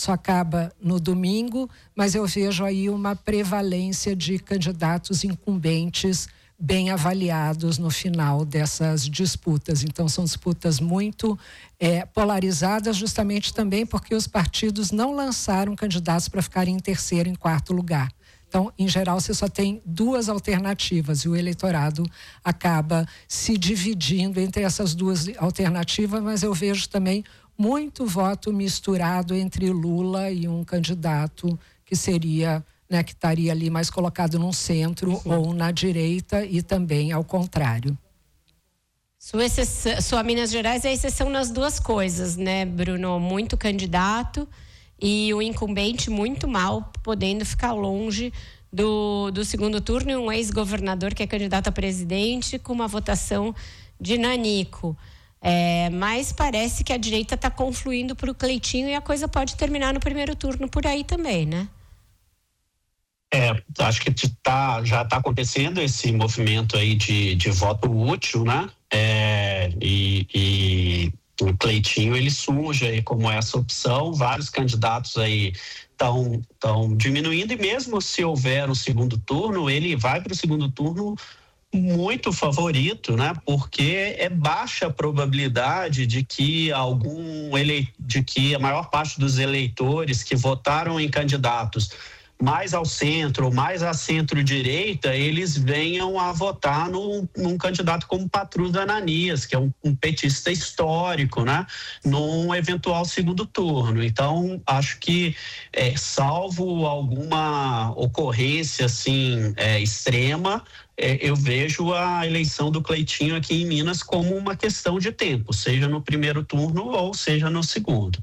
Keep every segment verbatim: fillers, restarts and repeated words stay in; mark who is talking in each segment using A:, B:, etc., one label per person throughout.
A: só acaba no domingo, mas eu vejo aí uma prevalência de candidatos incumbentes bem avaliados no final dessas disputas. Então, são disputas muito é, polarizadas, justamente também porque os partidos não lançaram candidatos para ficarem em terceiro e em quarto lugar. Então, em geral, você só tem duas alternativas e o eleitorado acaba se dividindo entre essas duas alternativas, mas eu vejo também muito voto misturado entre Lula e um candidato que seria, né, que estaria ali mais colocado no centro Sim. ou na direita e também ao contrário.
B: Sua, exceção, sua Minas Gerais é exceção nas duas coisas, né, Bruno? Muito candidato e o incumbente muito mal, podendo ficar longe do, do segundo turno, e um ex-governador que é candidato a presidente com uma votação de nanico. É, mas parece que a direita está confluindo para o Cleitinho e a coisa pode terminar no primeiro turno por aí também, né?
C: É, acho que tá, já está acontecendo esse movimento aí de, de voto útil, né? É, e, e o Cleitinho, ele surge aí como essa opção, vários candidatos aí estão estão diminuindo, e mesmo se houver o segundo turno, ele vai para o segundo turno muito favorito, né? Porque é baixa a probabilidade de que algum ele... de que a maior parte dos eleitores que votaram em candidatos mais ao centro ou mais à centro-direita, eles venham a votar num, num candidato como Patrus Ananias, que é um, um petista histórico, né? Num eventual segundo turno. Então, acho que, é, salvo alguma ocorrência assim, é, extrema, é, eu vejo a eleição do Cleitinho aqui em Minas como uma questão de tempo, seja no primeiro turno ou seja no segundo.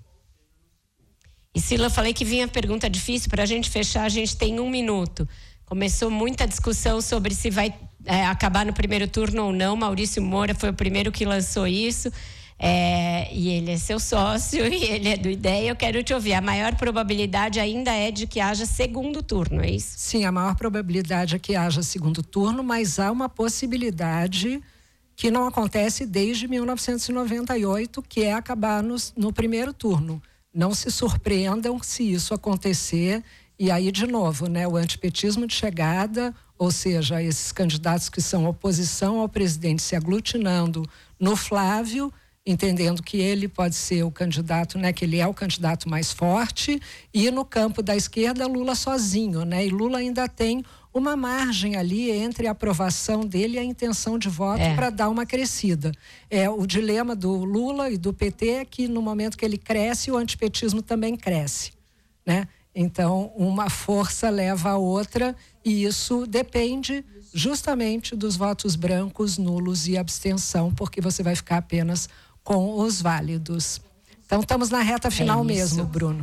B: E Sila, eu falei que vinha pergunta difícil, para a gente fechar, a gente tem um minuto. Começou muita discussão sobre se vai é, acabar no primeiro turno ou não. Maurício Moura foi o primeiro que lançou isso, é, e ele é seu sócio e ele é do Ideia. Eu quero te ouvir. A maior probabilidade ainda é de que haja segundo turno, é isso?
A: Sim, a maior probabilidade é que haja segundo turno, mas há uma possibilidade que não acontece desde mil novecentos e noventa e oito, que é acabar no, no primeiro turno. Não se surpreendam se isso acontecer. E aí, de novo, né, o antipetismo de chegada, ou seja, esses candidatos que são oposição ao presidente se aglutinando no Flávio, entendendo que ele pode ser o candidato, né, que ele é o candidato mais forte, e no campo da esquerda, Lula sozinho, né? E Lula ainda tem uma margem ali entre a aprovação dele e a intenção de voto é. para dar uma crescida. É, o dilema do Lula e do P T é que no momento que ele cresce, o antipetismo também cresce, né? Então, uma força leva a outra, e isso depende justamente dos votos brancos, nulos e abstenção, porque você vai ficar apenas com os válidos. Então, estamos na reta final é mesmo, Bruno.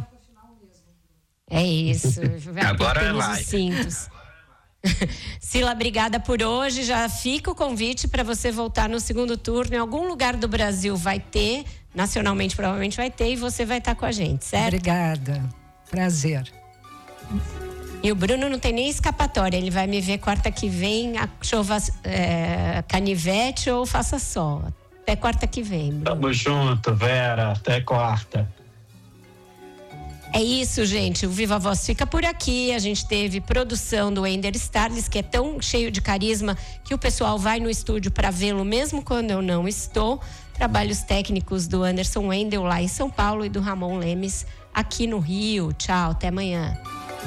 B: É isso.
C: Agora vai.
B: Cintos. Sila, obrigada por hoje. Já fica o convite para você voltar no segundo turno. Em algum lugar do Brasil vai ter, nacionalmente provavelmente vai ter, e você vai estar com a gente, certo?
A: Obrigada. Prazer.
B: E o Bruno não tem nem escapatória. Ele vai me ver quarta que vem, a chova é, canivete ou faça sol. Até quarta que vem, Bruno.
C: Tamo junto, Vera. Até quarta.
B: É isso, gente. O Viva Voz fica por aqui. A gente teve produção do Ender Starles, que é tão cheio de carisma que o pessoal vai no estúdio para vê-lo mesmo quando eu não estou. Trabalhos técnicos do Anderson Wendel lá em São Paulo e do Ramon Lemes aqui no Rio. Tchau, até amanhã.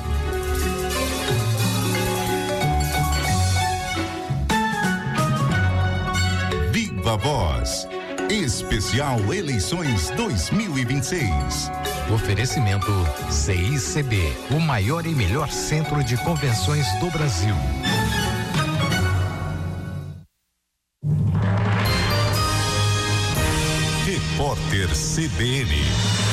D: Viva Voz. Especial Eleições dois mil e vinte e seis.
E: Oferecimento C I C B, o maior e melhor centro de convenções do Brasil.
D: Repórter C B N.